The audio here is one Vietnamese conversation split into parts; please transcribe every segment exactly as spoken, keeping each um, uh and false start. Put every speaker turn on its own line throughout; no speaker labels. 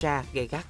ra gay gắt.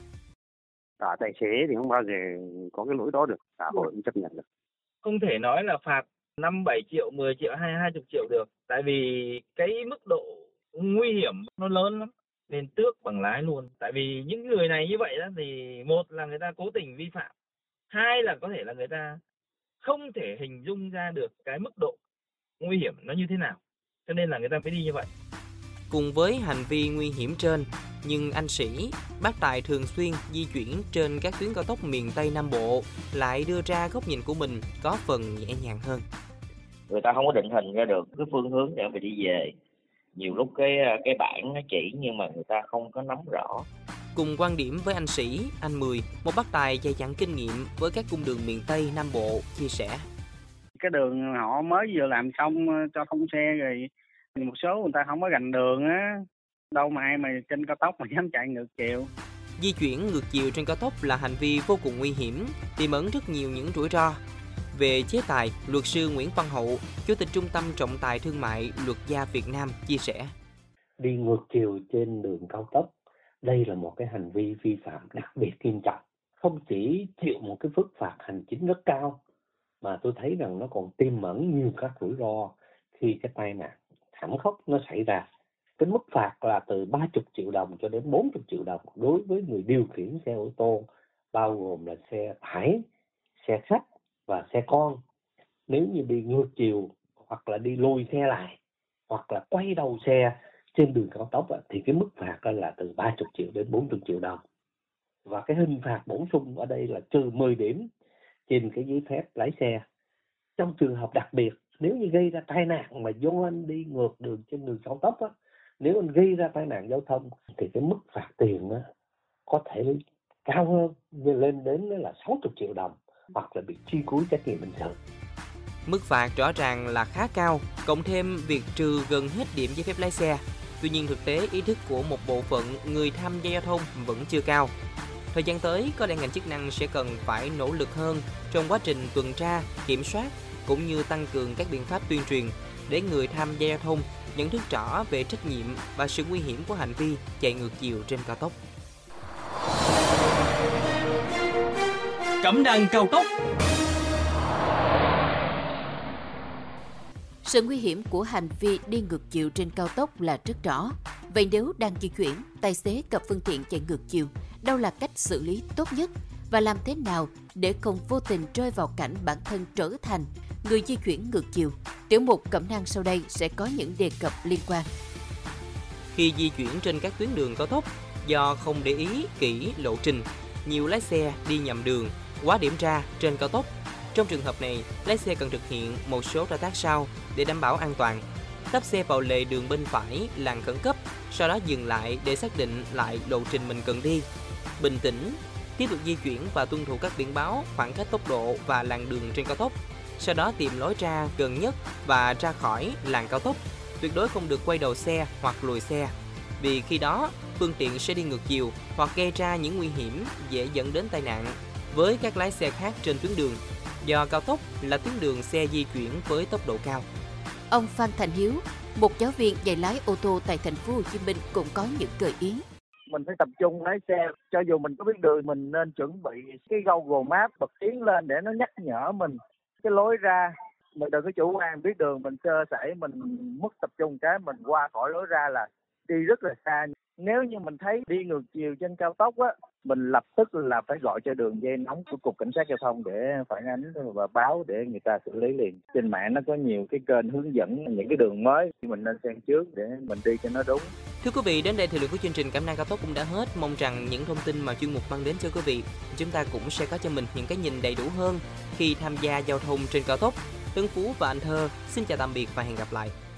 À, tài xế thì không bao giờ có cái lỗi đó được, xã hội không chấp nhận được.
Không thể nói là phạt năm bảy triệu, mười triệu hay hai mươi triệu được. Tại vì cái mức độ nguy hiểm nó lớn lắm. Nên tước bằng lái luôn. Tại vì những người này như vậy đó thì một là người ta cố tình vi phạm. Hai là có thể là người ta không thể hình dung ra được cái mức độ nguy hiểm nó như thế nào. Cho nên là người ta mới đi như vậy.
Cùng với hành vi nguy hiểm trên, nhưng anh Sĩ, bác tài thường xuyên di chuyển trên các tuyến cao tốc miền Tây Nam Bộ, lại đưa ra góc nhìn của mình có phần nhẹ nhàng hơn.
Người ta không có định hình ra được cái phương hướng để mà đi về. Nhiều lúc cái cái bảng nó chỉ nhưng mà người ta không có nắm rõ.
Cùng quan điểm với anh Sĩ, anh Mười, một bác tài dày dặn kinh nghiệm với các cung đường miền Tây Nam Bộ, chia sẻ.
Cái đường họ mới vừa làm xong cho thông xe rồi, một số người ta không có rành đường á, đâu mà ai mà trên cao tốc mà dám chạy ngược chiều.
Di chuyển ngược chiều trên cao tốc là hành vi vô cùng nguy hiểm, tiềm ẩn rất nhiều những rủi ro. Về chế tài, luật sư Nguyễn Văn Hậu, Chủ tịch Trung tâm Trọng tài Thương mại Luật gia Việt Nam chia sẻ.
Đi ngược chiều trên đường cao tốc, đây là một cái hành vi vi phạm đặc biệt nghiêm trọng. Không chỉ chịu một cái mức phạt hành chính rất cao, mà tôi thấy rằng nó còn tiềm ẩn nhiều các rủi ro khi cái tai nạn thảm khốc nó xảy ra. Cái mức phạt là từ ba mươi triệu đồng cho đến bốn mươi triệu đồng đối với người điều khiển xe ô tô, bao gồm là xe tải, xe khách và xe con. Nếu như đi ngược chiều hoặc là đi lùi xe lại hoặc là quay đầu xe trên đường cao tốc thì cái mức phạt là từ ba mươi triệu đến bốn mươi triệu đồng. Và cái hình phạt bổ sung ở đây là trừ mười điểm trên cái giấy phép lái xe. Trong trường hợp đặc biệt, nếu như gây ra tai nạn mà do anh đi ngược đường trên đường cao tốc á, nếu anh gây ra tai nạn giao thông thì cái mức phạt tiền á, có thể cao hơn, lên đến là sáu mươi triệu đồng hoặc là bị truy cứu trách nhiệm hình sự.
Mức phạt rõ ràng là khá cao, cộng thêm việc trừ gần hết điểm giấy phép lái xe. Tuy nhiên thực tế ý thức của một bộ phận người tham gia giao thông vẫn chưa cao. Thời gian tới, có lẽ ngành chức năng sẽ cần phải nỗ lực hơn trong quá trình tuần tra, kiểm soát cũng như tăng cường các biện pháp tuyên truyền để người tham gia giao thông nhận thức rõ về trách nhiệm và sự nguy hiểm của hành vi chạy ngược chiều trên cao tốc.
Cẩm nang cao tốc.
Sự nguy hiểm của hành vi đi ngược chiều trên cao tốc là rất rõ. Vậy nếu đang di chuyển, tài xế gặp phương tiện chạy ngược chiều, đâu là cách xử lý tốt nhất và làm thế nào để không vô tình rơi vào cảnh bản thân trở thành người di chuyển ngược chiều? Tiểu mục Cẩm nang sau đây sẽ có những đề cập liên quan.
Khi di chuyển trên các tuyến đường cao tốc, do không để ý kỹ lộ trình, nhiều lái xe đi nhầm đường, quá điểm ra trên cao tốc. Trong trường hợp này, lái xe cần thực hiện một số thao tác sau để đảm bảo an toàn. Tấp xe vào lề đường bên phải, làn khẩn cấp, sau đó dừng lại để xác định lại lộ trình mình cần đi. Bình tĩnh, tiếp tục di chuyển và tuân thủ các biển báo, khoảng cách tốc độ và làn đường trên cao tốc. Sau đó tìm lối ra gần nhất và ra khỏi làn cao tốc. Tuyệt đối không được quay đầu xe hoặc lùi xe, vì khi đó phương tiện sẽ đi ngược chiều hoặc gây ra những nguy hiểm dễ dẫn đến tai nạn với các lái xe khác trên tuyến đường. Do cao tốc là tuyến đường xe di chuyển với tốc độ cao.
Ông Phan Thành Hiếu, một giáo viên dạy lái ô tô tại thành phố Hồ Chí Minh cũng có những gợi ý.
Mình phải tập trung lái xe, cho dù mình có biết đường mình nên chuẩn bị cái Google Maps bật tiếng lên để nó nhắc nhở mình cái lối ra. Mình đừng có chủ quan, biết đường mình sơ sẩy, mình mất tập trung cái mình qua khỏi lối ra là đi rất là xa. Nếu như mình thấy đi ngược chiều trên cao tốc á, mình lập tức là phải gọi cho đường dây nóng của Cục Cảnh sát Giao thông để phản ánh và báo để người ta xử lý liền. Trên mạng nó có nhiều cái kênh hướng dẫn những cái đường mới, mình nên xem trước để mình đi cho nó đúng.
Thưa quý vị, đến đây thời lượng của chương trình Cẩm nang cao tốc cũng đã hết. Mong rằng những thông tin mà chuyên mục mang đến cho quý vị, chúng ta cũng sẽ có cho mình những cái nhìn đầy đủ hơn khi tham gia giao thông trên cao tốc. Tân Phú và Anh Thơ xin chào tạm biệt và hẹn gặp lại.